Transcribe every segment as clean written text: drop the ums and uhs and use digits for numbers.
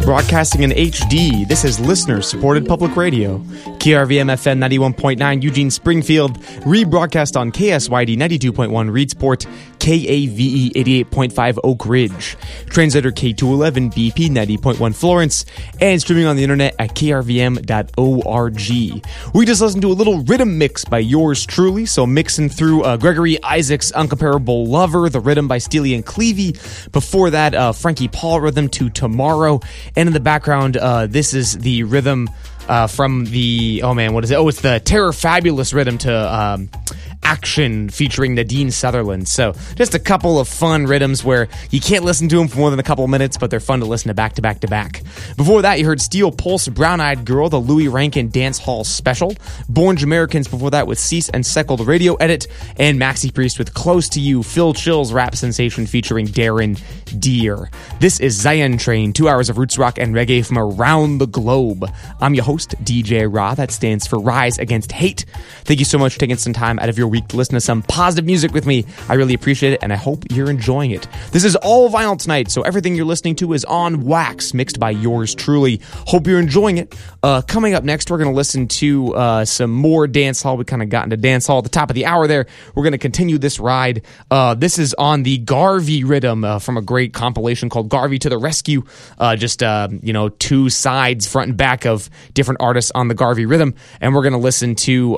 Broadcasting in HD, this is listener-supported public radio. KRVM-FM 91.9 Eugene Springfield, rebroadcast on KSYD 92.1 Reedsport, KAVE 88.5 Oak Ridge, translator K211 BP 90.1 Florence, and streaming on the internet at krvm.org. We just listened to a little rhythm mix by yours truly, so mixing through Gregory Isaacs' Uncomparable Lover, the rhythm by Steely and Clevie. Before that, Frankie Paul rhythm to Tomorrow. And in the background, this is the rhythm from the, what is it? Oh, it's the Terror Fabulous rhythm to Action featuring Nadine Sutherland. So just a couple of fun rhythms where you can't listen to them for more than a couple of minutes, but they're fun to listen to back to back to back. Before that, you heard Steel Pulse, Brown Eyed Girl, the Louis Rankin Dance Hall Special, Born Jamaicans before that with Cease and Seckle, the radio edit, and Maxi Priest with Close to You, Phil Chill's rap sensation featuring Darren Deer. This is Zion Train, 2 hours of roots rock and reggae from around the globe. I'm your host, DJ Ra. That stands for Rise Against Hate. Thank you so much for taking some time out of your week to listen to some positive music with me. I really appreciate it, and I hope you're enjoying it. This is all vinyl tonight, so everything you're listening to is on wax, mixed by yours truly. Hope you're enjoying it. Coming up next, we're going to listen to some more dance hall. We kind of got into dance hall at the top of the hour there. We're going to continue this ride. This is on the Garvey rhythm from a great compilation called Garvey to the Rescue. Two sides, front and back, of different artists on the Garvey rhythm. And we're going to listen to,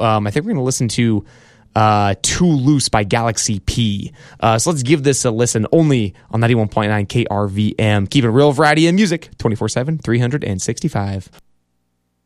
Too Loose by Galaxy P. So let's give this a listen only on 91.9 KRVM. Keeping real variety in music 24/7, 365.